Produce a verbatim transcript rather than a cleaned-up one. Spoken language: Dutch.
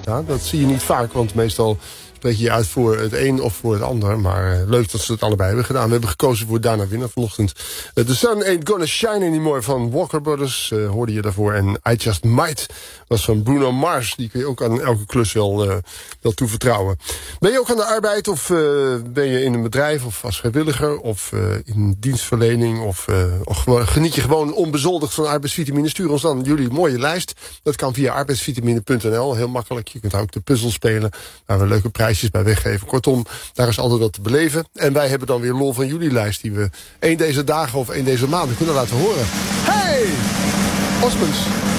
staan. Dat zie je niet vaak, want meestal spreek je je uit voor het een of voor het ander. Maar uh, leuk dat ze het allebei hebben gedaan. We hebben gekozen voor Dana Winner vanochtend. Uh, The Sun Ain't Gonna Shine Anymore van Walker Brothers uh, hoorde je daarvoor. En I Just Might was van Bruno Mars. Die kun je ook aan elke klus wel, uh, wel toevertrouwen. Ben je ook aan de arbeid of uh, ben je in een bedrijf of als vrijwilliger of uh, in dienstverlening of, uh, of gewoon, geniet je gewoon onbezoldigd van arbeidsvitamine? Stuur ons dan jullie mooie lijst. Dat kan via arbeidsvitamine punt n l. Heel makkelijk. Je kunt ook de puzzel spelen waar we leuke prijsjes bij weggeven. Kortom, daar is altijd wat te beleven. En wij hebben dan weer lol van jullie lijst die we één deze dagen of één deze maanden kunnen laten horen. Hey! Osmonds!